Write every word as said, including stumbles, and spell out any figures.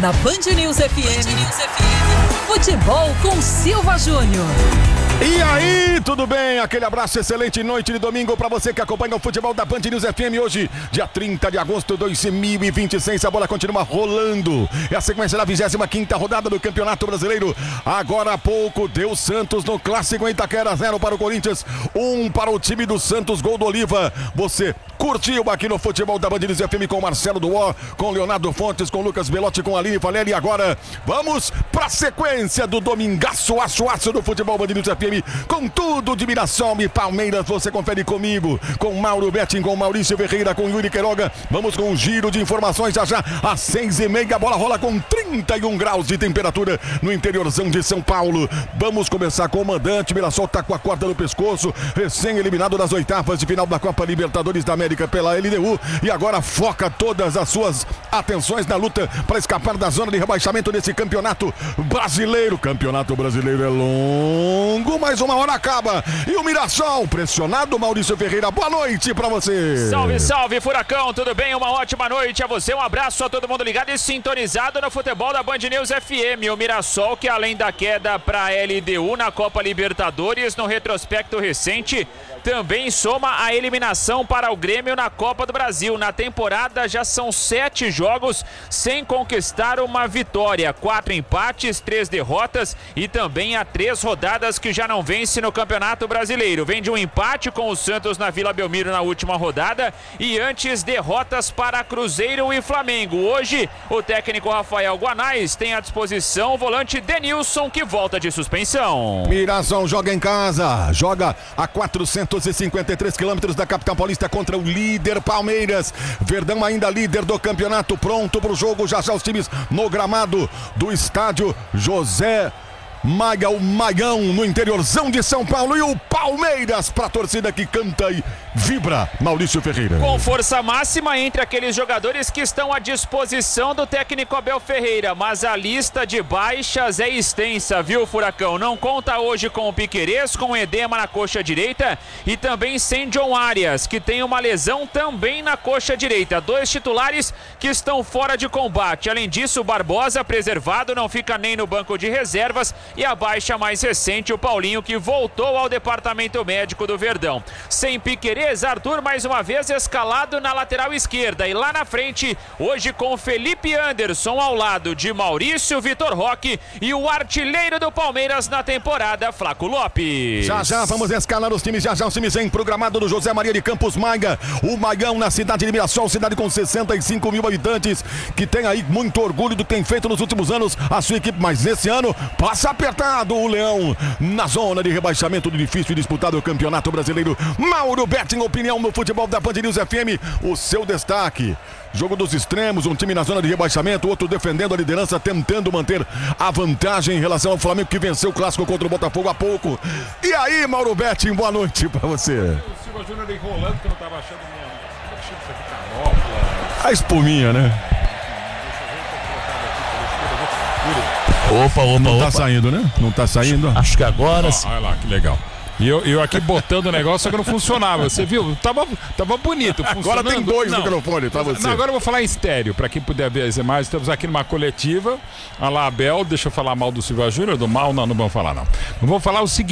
na Band News F M, futebol com Silva Júnior. E aí, tudo bem? Aquele abraço, excelente noite de domingo para você que acompanha o futebol da Band News F M. Hoje, dia trinta de agosto de dois mil e vinte e seis, a bola continua rolando. É a sequência da vigésima quinta rodada do Campeonato Brasileiro. Agora há pouco deu Santos no Clássico em Itaquera, zero para o Corinthians, um para o time do Santos, gol do Oliva. Você curtiu aqui no futebol da Band News F M com Marcelo Duó, com Leonardo Fontes, com Lucas Belotti, com Aline Valéria. E agora vamos para a sequência do domingaço, aço, aço do futebol Band News F M. Com tudo de Mirassol e Palmeiras, você confere comigo, com Mauro Betting, com Maurício Ferreira, com Yuri Queiroga. Vamos com um giro de informações já já, às seis e meia, a bola rola com trinta e um graus de temperatura no interiorzão de São Paulo. Vamos começar com o mandante. Mirassol tá com a corda no pescoço, recém-eliminado das oitavas de final da Copa Libertadores da América pela L D U, e agora foca todas as suas atenções na luta para escapar da zona de rebaixamento desse campeonato brasileiro. Campeonato brasileiro é longo, mais uma hora acaba. E o Mirassol pressionado, Maurício Ferreira, boa noite pra você. Salve, salve, Furacão, tudo bem? Uma ótima noite a você, um abraço a todo mundo ligado e sintonizado no futebol da Band News F M. O Mirassol, que além da queda pra L D U na Copa Libertadores, no retrospecto recente, também soma a eliminação para o Grêmio na Copa do Brasil. Na temporada já são sete jogos sem conquistar uma vitória, quatro empates, três derrotas e também há três rodadas que já não vence no Campeonato Brasileiro. Vem de um empate com o Santos na Vila Belmiro na última rodada e antes derrotas para Cruzeiro e Flamengo. Hoje o técnico Rafael Guanais tem à disposição o volante Denilson, que volta de suspensão. Mirassol joga em casa, joga a quatrocentos e cinquenta e três quilômetros da capital paulista contra o líder Palmeiras. Verdão ainda líder do campeonato, pronto para o jogo. Já já os times no gramado do estádio José Maga, o Magão, no interiorzão de São Paulo, e o Palmeiras para a torcida que canta e vibra. Maurício Ferreira. Com força máxima entre aqueles jogadores que estão à disposição do técnico Abel Ferreira, mas a lista de baixas é extensa, viu, Furacão? Não conta hoje com o Piquerez, com edema na coxa direita e também sem John Arias, que tem uma lesão também na coxa direita. Dois titulares que estão fora de combate. Além disso, o Barbosa, preservado, não fica nem no banco de reservas. E a baixa mais recente, o Paulinho, que voltou ao departamento médico do Verdão. Sem Piquerez, Arthur mais uma vez escalado na lateral esquerda. E lá na frente, hoje com Felipe Anderson ao lado de Maurício, Vitor Roque e o artilheiro do Palmeiras na temporada, Flaco Lopes. Já já vamos escalar os times, já já os times em programado do José Maria de Campos Maga. O Magão na cidade de Mirassol, cidade com sessenta e cinco mil habitantes, que tem aí muito orgulho do que tem feito nos últimos anos a sua equipe, mas nesse ano passa a apertado o Leão na zona de rebaixamento do difícil e disputado Campeonato Brasileiro. Mauro Betting, opinião no futebol da Band News F M, o seu destaque. Jogo dos extremos, um time na zona de rebaixamento, outro defendendo a liderança, tentando manter a vantagem em relação ao Flamengo, que venceu o clássico contra o Botafogo há pouco. E aí, Mauro Betting, boa noite pra você. O Silva Júnior enrolando, que eu não tava achando minha... Como é que chama isso aqui? Canopla? A espuminha, né? Opa, opa, Não opa. tá saindo, né? Não tá saindo. Acho que agora... Ah, olha lá, que legal. E eu, eu aqui botando o negócio, só que não funcionava. Você viu? Tava, tava bonito, funcionando. Agora tem dois não, microfones pra você. Não, agora eu vou falar em estéreo, pra quem puder ver as imagens. Estamos aqui numa coletiva. Olha lá, Abel, deixa eu falar mal do Silva Júnior, do mal, não, não vamos falar não. Vamos falar o seguinte.